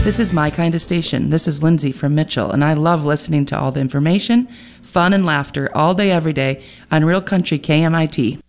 This is my kind of station. This is Lindsay from Mitchell, and I love listening to all the information, fun, and laughter all day, every day on Real Country KMIT.